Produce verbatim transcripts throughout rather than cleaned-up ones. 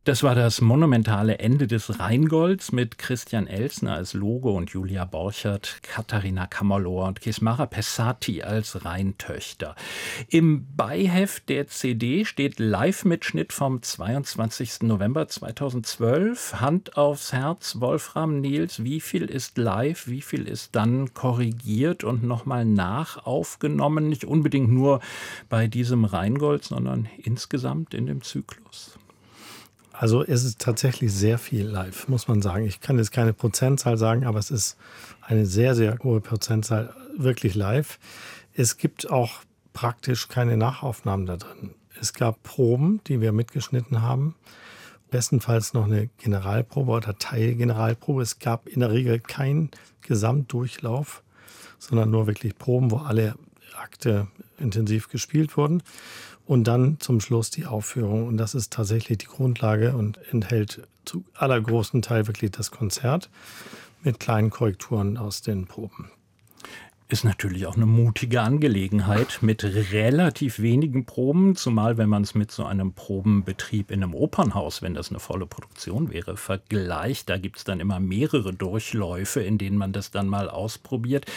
Das war das monumentale Ende des Rheingolds mit Christian Elsner als Logo und Julia Borchert, Katharina Kammerlohr und Kismara Pessati als Rheintöchter. Im Beiheft der C D steht Live-Mitschnitt vom zweiundzwanzigsten November zweitausendzwölf. Hand aufs Herz, Wolfram Nils, wie viel ist live, wie viel ist dann korrigiert und nochmal nachaufgenommen? Nicht unbedingt nur bei diesem Rheingold, sondern insgesamt in dem Zyklus. Also es ist tatsächlich sehr viel live, muss man sagen. Ich kann jetzt keine Prozentzahl sagen, aber es ist eine sehr, sehr hohe Prozentzahl wirklich live. Es gibt auch praktisch keine Nachaufnahmen da drin. Es gab Proben, die wir mitgeschnitten haben. Bestenfalls noch eine Generalprobe oder Teilgeneralprobe. Es gab in der Regel keinen Gesamtdurchlauf, sondern nur wirklich Proben, wo alle Akte intensiv gespielt wurden. Und dann zum Schluss die Aufführung. Und das ist tatsächlich die Grundlage und enthält zu allergrößten Teil wirklich das Konzert mit kleinen Korrekturen aus den Proben. Ist natürlich auch eine mutige Angelegenheit mit relativ wenigen Proben, zumal wenn man es mit so einem Probenbetrieb in einem Opernhaus, wenn das eine volle Produktion wäre, vergleicht. Da gibt es dann immer mehrere Durchläufe, in denen man das dann mal ausprobiert.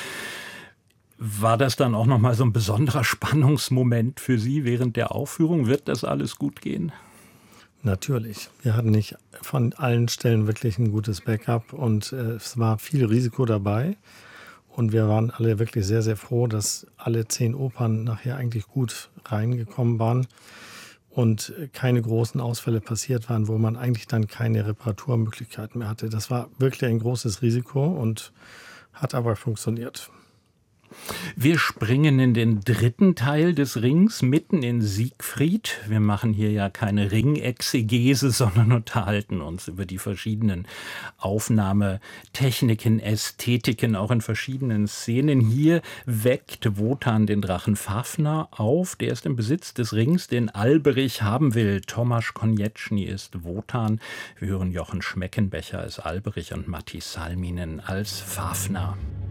War das dann auch nochmal so ein besonderer Spannungsmoment für Sie während der Aufführung? Wird das alles gut gehen? Natürlich. Wir hatten nicht von allen Stellen wirklich ein gutes Backup und äh, es war viel Risiko dabei. Und wir waren alle wirklich sehr, sehr froh, dass alle zehn Opern nachher eigentlich gut reingekommen waren und keine großen Ausfälle passiert waren, wo man eigentlich dann keine Reparaturmöglichkeiten mehr hatte. Das war wirklich ein großes Risiko und hat aber funktioniert. Wir springen in den dritten Teil des Rings, mitten in Siegfried. Wir machen hier ja keine Ringexegese, sondern unterhalten uns über die verschiedenen Aufnahmetechniken, Ästhetiken, auch in verschiedenen Szenen. Hier weckt Wotan den Drachen Fafner auf. Der ist im Besitz des Rings, den Alberich haben will. Tomasz Konieczny ist Wotan. Wir hören Jochen Schmeckenbecher als Alberich und Matti Salminen als Fafner.